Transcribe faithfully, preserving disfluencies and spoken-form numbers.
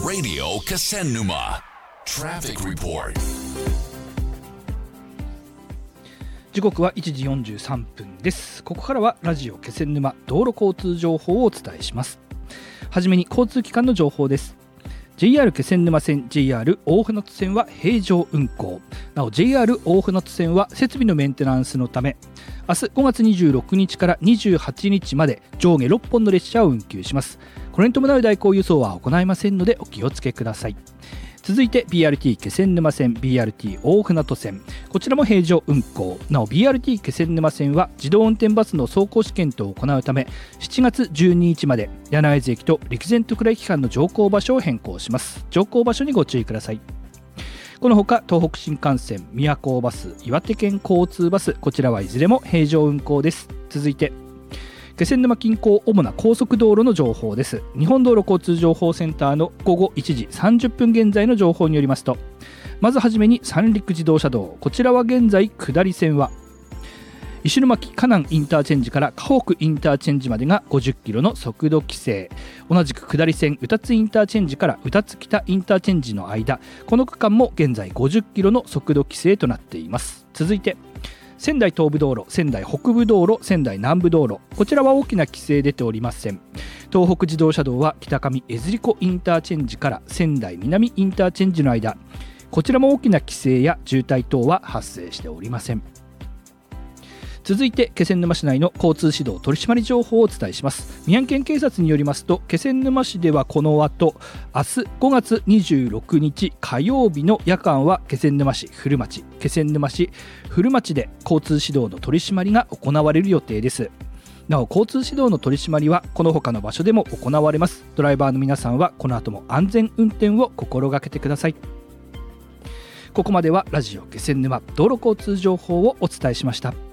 Radio Kasennuma Traffic Report。 時刻はいちじよんじゅうさんぷんです。ここからはラジオ気仙沼道路交通情報をお伝えします。はじめに交通機関の情報です。 ジェイアール 気仙沼線 ジェイアール 大船渡線は平常運行。なお ジェイアール 大船渡線は設備のメンテナンスのため明日ごがつにじゅうろくにちからにじゅうはちにちまで上下ろっぽんの列車を運休します。これに伴う代行輸送は行いませんのでお気をつけください。続いて ビーアールティー 気仙沼線 ビーアールティー 大船渡線、こちらも平常運行。なお ビーアールティー 気仙沼線は自動運転バスの走行試験等を行うためしちがつじゅうににちまで柳津駅と陸前徳倉駅間の乗降場所を変更します。乗降場所にご注意ください。このほか東北新幹線、宮高バス、岩手県交通バス、こちらはいずれも平常運行です。続いて気仙沼近郊主な高速道路の情報です。日本道路交通情報センターのごごいちじさんじゅっぷん現在の情報によりますと、まずはじめに三陸自動車道、こちらは現在下り線は石巻河南インターチェンジから河北インターチェンジまでがごじゅっキロの速度規制。同じく下り線宇多津インターチェンジから宇多津北インターチェンジの間、この区間も現在ごじゅっキロの速度規制となっています。続いて仙台東部道路、仙台北部道路、仙台南部道路、こちらは大きな規制出ておりません。東北自動車道は北上江釣子インターチェンジから仙台南インターチェンジの間、こちらも大きな規制や渋滞等は発生しておりません。続いて気仙沼市内の交通指導取締り情報をお伝えします。宮城県警察によりますと、気仙沼市ではこの後明日ごがつにじゅうろくにち火曜日の夜間は気仙沼市古町、気仙沼市古町で交通指導の取り締まりが行われる予定です。なお交通指導の取り締まりはこの他の場所でも行われます。ドライバーの皆さんはこの後も安全運転を心がけてください。ここまではラジオ気仙沼道路交通情報をお伝えしました。